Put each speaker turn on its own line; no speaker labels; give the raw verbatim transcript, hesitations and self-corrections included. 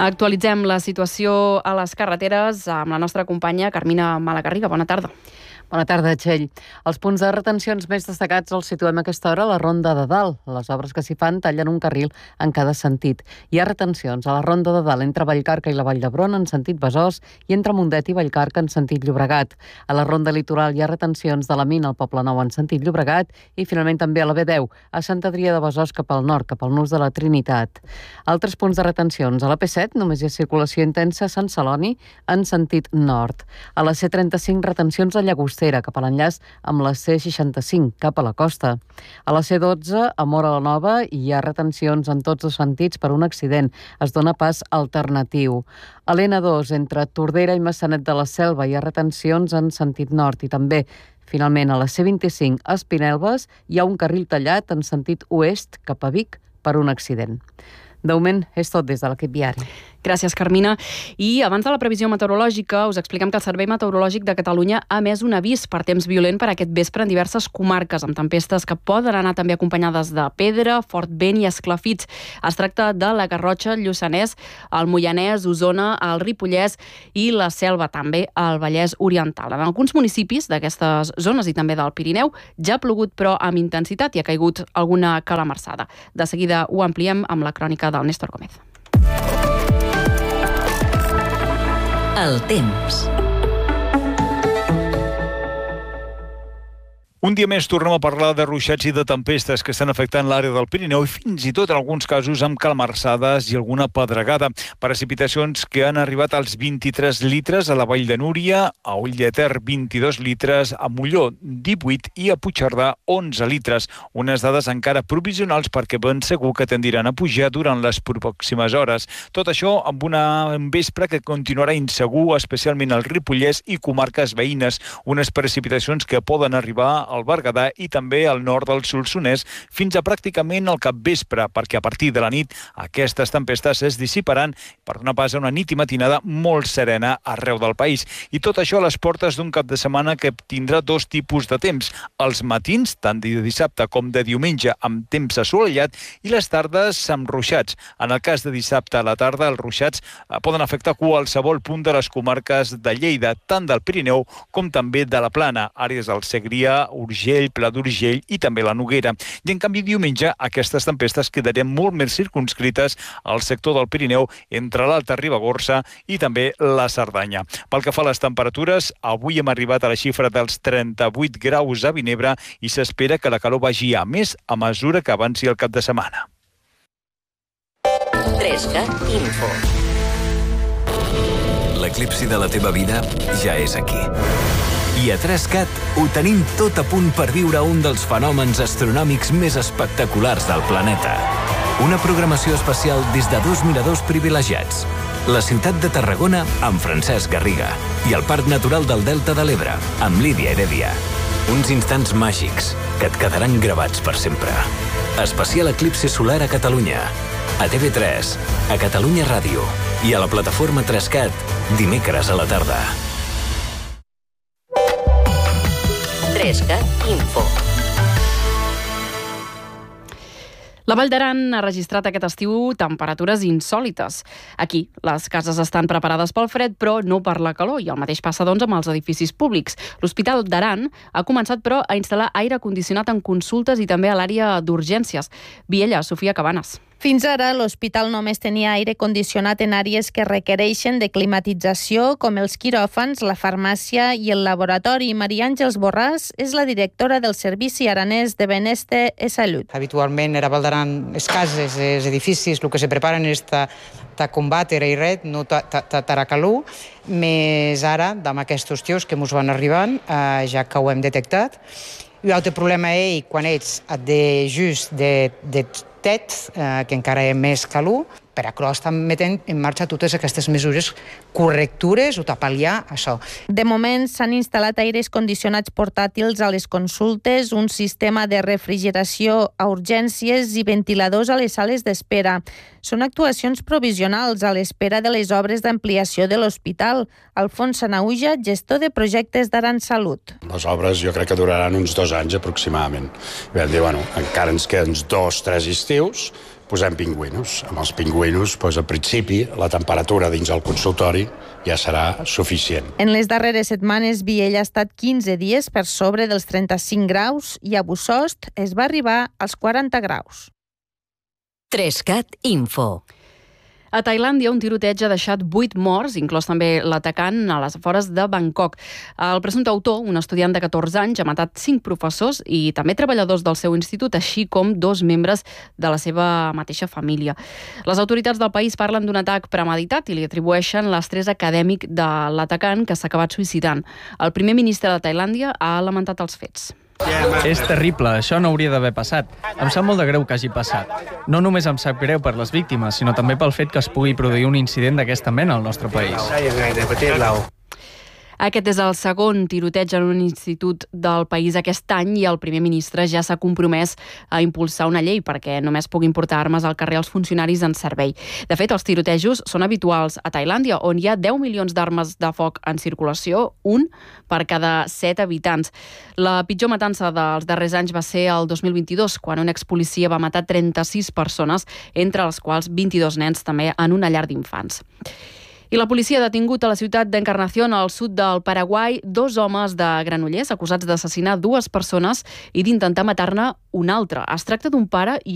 Actualitzem la situació a les carreteres amb la nostra companya Carmina Malagarriga. Bona tarda.
Bona tarda, Txell. Els punts de retencions més destacats els situem a aquesta hora a la Ronda de Dalt. Les obres que s'hi fan tallen un carril en cada sentit. Hi ha retencions a la Ronda de Dalt entre Vallcarca i la Vall d'Hebron en sentit Besòs i entre Mundet i Vallcarca en sentit Llobregat. A la Ronda Litoral hi ha retencions de la Mina al Poble Nou en sentit Llobregat i finalment també a la B deu, a Sant Adrià de Besòs cap al nord, cap al nus de la Trinitat. Altres punts de retencions. A la P set només hi ha circulació intensa a Sant Celoni en sentit nord. A la C trenta-cinc retencions a Llagostera cap a l'enllaç amb la C seixanta-cinc, cap a la costa. A la C dotze, a Móra la Nova, hi ha retencions en tots els sentits per un accident. Es dona pas alternatiu. A l'N dos, entre Tordera i Maçanet de la Selva, hi ha retencions en sentit nord i també, finalment, a la C vint-i-cinc, a Espinelves, hi ha un carril tallat en sentit oest cap a Vic per un accident. De moment, és tot des de l'equip viari.
Gràcies, Carmina. I abans de la previsió meteorològica, us expliquem que el Servei Meteorològic de Catalunya ha emès un avís per temps violent per aquest vespre en diverses comarques, amb tempestes que poden anar també acompanyades de pedra, fort vent i esclafits. Es tracta de la Garrotxa, el Lluçanès, el Moianès, Osona, el Ripollès i la Selva, també al Vallès Oriental. En alguns municipis d'aquestes zones i també del Pirineu ja ha plogut, però amb intensitat, i ha caigut alguna calamarsada. De seguida ho ampliem amb la crònica del Néstor Gómez.
El temps.
Un dia més tornem a parlar de ruixats i de tempestes que estan afectant l'àrea del Pirineu i fins i tot en alguns casos amb calmarsades i alguna pedregada. Precipitacions que han arribat als vint-i-tres litres a la Vall de Núria, a Ull de Ter vint-i-dos litres, a Molló divuit i a Puigcerdà onze litres. Unes dades encara provisionals perquè ben segur que tendiran a pujar durant les pròximes hores. Tot això amb una vespre que continuarà insegur, especialment al Ripollès i comarques veïnes. Unes precipitacions que poden arribar al Berguedà i també al nord del Solsonès fins a pràcticament el capvespre, perquè a partir de la nit aquestes tempestes es dissiparan per donar pas a una nit i matinada molt serena arreu del país. I tot això a les portes d'un cap de setmana que tindrà dos tipus de temps. Els matins, tant de dissabte com de diumenge, amb temps assolellat, i les tardes amb ruixats. En el cas de dissabte a la tarda, els ruixats poden afectar qualsevol punt de les comarques de Lleida, tant del Pirineu com també de la Plana, àrees del Segrià, Urgell, Pla d'Urgell i també la Noguera. I en canvi diumenge aquestes tempestes quedarien molt més circunscrites al sector del Pirineu entre l'Alta Ribagorça i també la Cerdanya. Pel que fa a les temperatures, avui hem arribat a la xifra dels trenta-vuit graus a Vinebre i s'espera que la calor vagi a més a mesura que avanci el cap de setmana.
trescat Info.
L'eclipsi de la teva vida ja és aquí. I a trescat ho tenim tot a punt per viure un dels fenòmens astronòmics més espectaculars del planeta. Una programació especial des de dos miradors privilegiats. La ciutat de Tarragona amb Francesc Garriga i el Parc Natural del Delta de l'Ebre amb Lídia Heredia. Uns instants màgics que et quedaran gravats per sempre. Especial eclipsi solar a Catalunya. A T V tres, a Catalunya Ràdio i a la plataforma Trescat dimecres a la tarda.
trescat Info.
La Vall d'Aran ha registrat aquest estiu temperatures insòlites. Aquí, les cases estan preparades pel fred, però no per la calor, i el mateix passa, doncs, amb els edificis públics. L'Hospital d'Aran ha començat, però, a instal·lar aire condicionat en consultes i també a l'àrea d'urgències. Viella, Sofia Cabanes.
Fins ara, l'hospital només tenia aire condicionat en àrees que requereixen de climatització, com els quiròfans, la farmàcia i el laboratori. Maria Àngels Borràs és la directora del Servici Aranès de Benestar i Salut.
Habitualment era Val d'Aran, les cases, els edificis, el que se preparen és ta, ta combatre i red, no ta, ta, ta, ta calor, més ara, amb aquests tios que ens van arribant, eh, ja que ho hem detectat. I l'altre problema és quan ets de just de, de tet, eh, que encara és més calor, per això estan metent en marxa totes aquestes mesures correctures o pal·liar això.
De moment s'han instal·lat aires condicionats portàtils a les consultes, un sistema de refrigeració a urgències i ventiladors a les sales d'espera. Són actuacions provisionals a l'espera de les obres d'ampliació de l'hospital. Alfons Sanauja, gestor de projectes d'Aran Salut.
Les obres jo crec que duraran uns dos anys aproximadament. Vam dir, bueno, encara ens queden dos, tres estius, posem pingüinos. Amb els pingüinos, doncs, al principi, la temperatura dins el consultori ja serà suficient.
En les darreres setmanes, Viella ha estat quinze dies per sobre dels trenta-cinc graus i a Bussost es va arribar als quaranta graus.
Trescat Info.
A Tailàndia, un tiroteig ha deixat vuit morts, inclòs també l'atacant a les afores de Bangkok. El presumpte autor, un estudiant de catorze anys, ha matat cinc professors i també treballadors del seu institut, així com dos membres de la seva mateixa família. Les autoritats del país parlen d'un atac premeditat i li atribueixen l'estrès acadèmic de l'atacant, que s'ha acabat suïcidant. El primer ministre de Tailàndia ha lamentat els fets.
És terrible, això no hauria d'haver passat. Em sap molt de greu que hagi passat. No només em sap greu per les víctimes, sinó també pel fet que es pugui produir un incident d'aquesta mena al nostre país.
Aquest és el segon tiroteig en un institut del país aquest any i el primer ministre ja s'ha compromès a impulsar una llei perquè només puguin portar armes al carrer als funcionaris en servei. De fet, els tirotejos són habituals a Tailàndia, on hi ha deu milions d'armes de foc en circulació, un per cada set habitants. La pitjor matança dels darrers anys va ser el dos mil vint-i-dos, quan un expolicia va matar trenta-sis persones, entre les quals vint-i-dos nens també en una llar d'infants. I la policia ha detingut a la ciutat d'Encarnación, al sud del Paraguai, dos homes de Granollers acusats d'assassinar dues persones i d'intentar matar-ne una altra. Es tracta d'un pare i